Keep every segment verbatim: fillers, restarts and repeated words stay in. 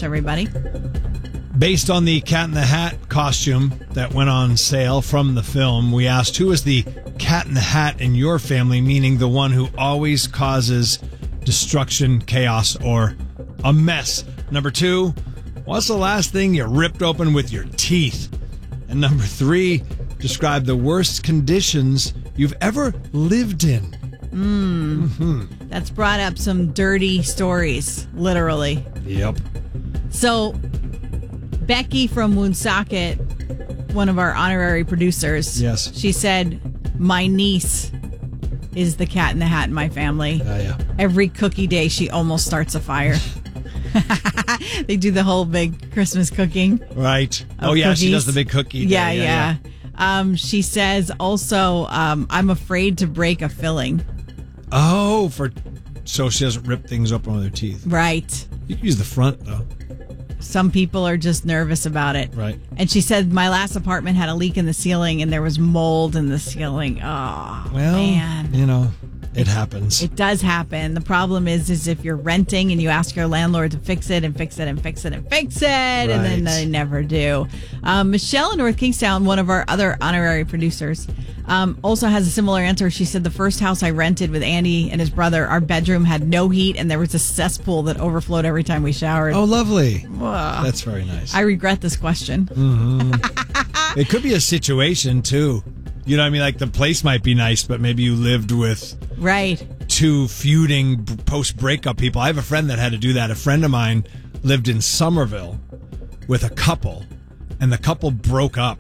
much, everybody. Based on the Cat in the Hat costume that went on sale from the film, we asked who is the Cat in the Hat in your family, meaning the one who always causes destruction, chaos, or a mess. Number two, what's the last thing you ripped open with your teeth? And number three, describe the worst conditions you've ever lived in. Mm. Mm-hmm. That's brought up some dirty stories, literally. Yep. So, Becky from Woonsocket, one of our honorary producers, yes, she said, my niece is the Cat in the Hat in my family. Uh, yeah. Every cookie day, she almost starts a fire. They do the whole big Christmas cooking. Right. Oh, yeah, cookies. She does the big cookie. Yeah, yeah, yeah. yeah. Um, she says also, um, I'm afraid to break a filling. Oh, for so she doesn't rip things open with her teeth. Right. You can use the front, though. Some people are just nervous about it. Right. And she said, my last apartment had a leak in the ceiling and there was mold in the ceiling. Oh, well, man. You know, it happens. It does happen. The problem is, is if you're renting and you ask your landlord to fix it and fix it and fix it and fix it, right. and then they never do. Um, Michelle in North Kingstown, one of our other honorary producers, um, also has a similar answer. She said, the first house I rented with Andy and his brother, our bedroom had no heat and there was a cesspool that overflowed every time we showered. Oh, lovely. Whoa. That's very nice. I regret this question. Mm-hmm. It could be a situation, too. You know what I mean? Like, the place might be nice, but maybe you lived with right two feuding post-breakup people. I have a friend that had to do that. A friend of mine lived in Somerville with a couple, and the couple broke up.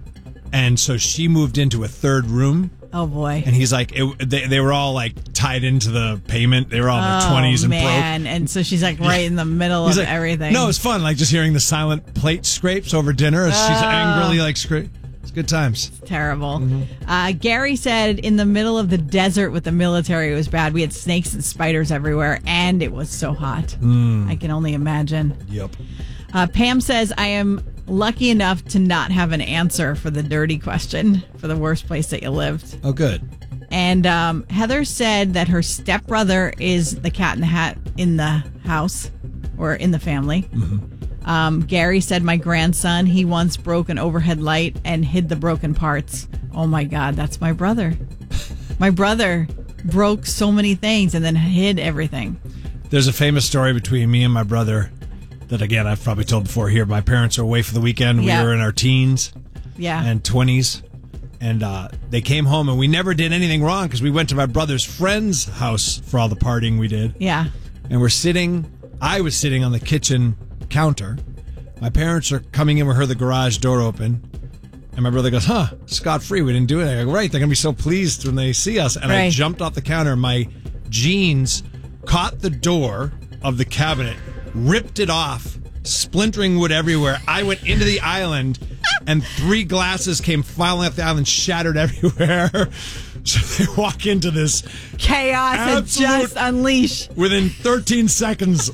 And so she moved into a third room. Oh, boy. And he's like, it, they, they were all, like, tied into the payment. They were all in their oh, twenties and man. broke. And so she's, like, right in the middle he's of like, everything. No, it's fun. Like, just hearing the silent plate scrapes over dinner as oh. she's angrily, like, scrape. It's good times. It's terrible. Mm-hmm. Uh, Gary said in the middle of the desert with the military, it was bad. We had snakes and spiders everywhere, and it was so hot. Mm. I can only imagine. Yep. Uh, Pam says, I am lucky enough to not have an answer for the dirty question for the worst place that you lived. Oh, good. And um, Heather said that her stepbrother is the Cat in the Hat in the house or in the family. Mm-hmm. Um, Gary said, my grandson, he once broke an overhead light and hid the broken parts. Oh, my God, that's my brother. My brother broke so many things and then hid everything. There's a famous story between me and my brother that, again, I've probably told before here. My parents are away for the weekend. Yeah. We were in our teens yeah. and twenties. And uh, they came home, and we never did anything wrong because we went to my brother's friend's house for all the partying we did. Yeah. And we're sitting, I was sitting on the kitchen counter. My parents are coming in. We heard the garage door open. And my brother goes, huh, scot-free. We didn't do anything. I go, right, they're going to be so pleased when they see us. And right. I jumped off the counter. My jeans caught the door of the cabinet, ripped it off, splintering wood everywhere. I went into the island, and three glasses came filing up the island, shattered everywhere. So they walk into this chaos and just unleash. Within thirteen seconds.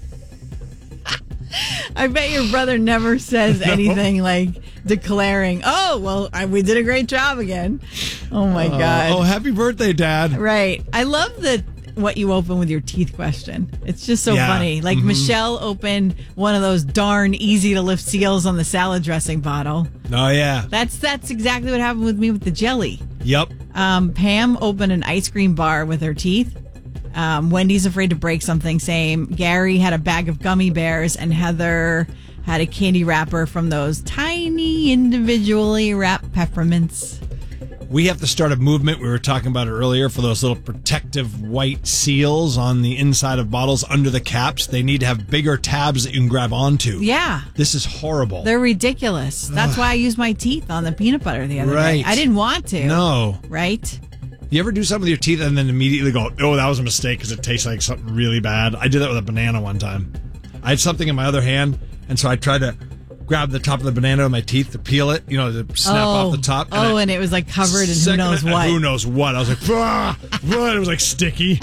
I bet your brother never says no. anything like declaring, oh, well, I, we did a great job again. Oh, my uh, God. Oh, happy birthday, Dad. Right. I love the what you open with your teeth question. It's just so yeah. funny. Like mm-hmm. Michelle opened one of those darn easy to lift seals on the salad dressing bottle. Oh, yeah. That's that's exactly what happened with me with the jelly. Yep. Um, Pam opened an ice cream bar with her teeth. Um, Wendy's afraid to break something. Same. Gary had a bag of gummy bears, and Heather had a candy wrapper from those tiny individually wrapped peppermints. We have to start a movement. We were talking about it earlier for those little protective white seals on the inside of bottles under the caps. They need to have bigger tabs that you can grab onto. Yeah. This is horrible. They're ridiculous. That's why I used my teeth on the peanut butter the other right. day. I didn't want to. No. Right? You ever do something with your teeth and then immediately go, oh, that was a mistake because it tastes like something really bad? I did that with a banana one time. I had something in my other hand, and so I tried to grab the top of the banana with my teeth to peel it, you know, to snap oh. off the top. And oh, I, and it was like covered in who knows what. Who knows what. I was like, ah, it was like sticky.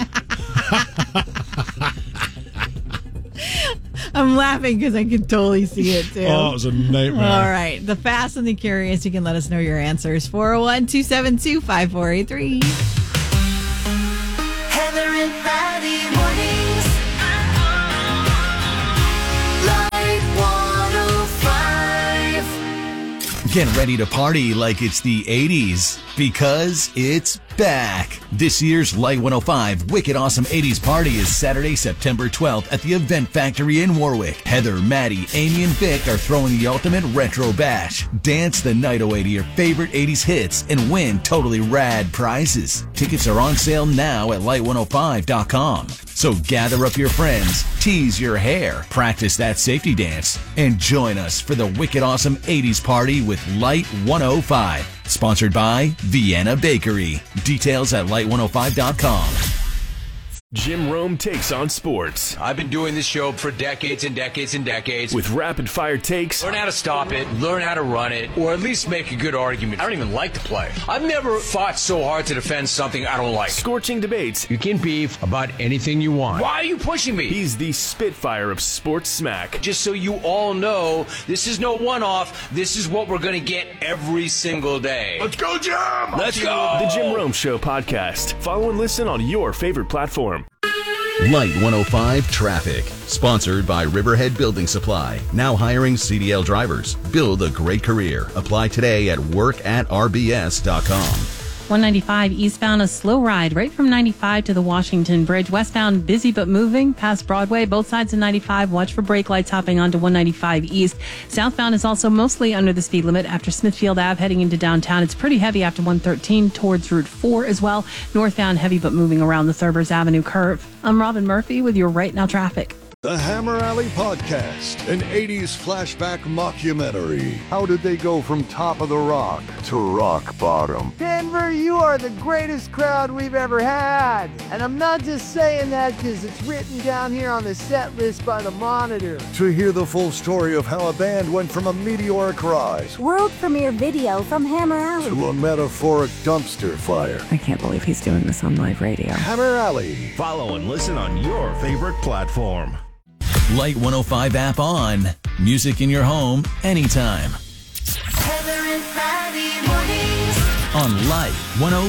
I'm laughing because I can totally see it, too. Oh, it was a nightmare. All right. The fast and the curious, you can let us know your answers. four oh one, two seven two, five four eight three. Heather and Friday mornings. Love Get ready to party like it's the eighties, because it's back. This year's Light one oh five Wicked Awesome eighties Party is Saturday, September twelfth at the Event Factory in Warwick. Heather, Maddie, Amy, and Vic are throwing the ultimate retro bash. Dance the night away to your favorite eighties hits and win totally rad prizes. Tickets are on sale now at light one oh five dot com. So gather up your friends, tease your hair, practice that safety dance, and join us for the Wicked Awesome eighties Party with Light one oh five. Sponsored by Vienna Bakery. Details at light one oh five dot com. Jim Rome takes on sports. I've been doing this show for decades and decades and decades. With rapid-fire takes. Learn how to stop it, learn how to run it, or at least make a good argument. I don't even like the play. I've never fought so hard to defend something I don't like. Scorching debates. You can beef about anything you want. Why are you pushing me? He's the Spitfire of sports smack. Just so you all know, this is no one-off. This is what we're going to get every single day. Let's go, Jim! Let's go! The Jim Rome Show podcast. Follow and listen on your favorite platform. Light one oh five Traffic, sponsored by Riverhead Building Supply. Now hiring C D L drivers. Build a great career. Apply today at work at r b s dot com. one ninety-five eastbound, a slow ride right from ninety-five to the Washington Bridge. Westbound, busy but moving past Broadway. Both sides of ninety-five. Watch for brake lights hopping onto one ninety-five east. Southbound is also mostly under the speed limit after Smithfield Avenue heading into downtown. It's pretty heavy after one thirteen towards Route four as well. Northbound heavy but moving around the Thurbers Avenue curve. I'm Robin Murphy with your Right Now Traffic. The Hammer Alley Podcast, an eighties flashback mockumentary. How did they go from top of the rock to rock bottom? Denver, you are the greatest crowd we've ever had. And I'm not just saying that because it's written down here on the set list by the Monitor. To hear the full story of how a band went from a meteoric rise, world premiere video from Hammer Alley, to a metaphoric dumpster fire. I can't believe he's doing this on live radio. Hammer Alley. Follow and listen on your favorite platform. Light one oh five app on. Music in your home anytime. Heather and Friday mornings On Light one oh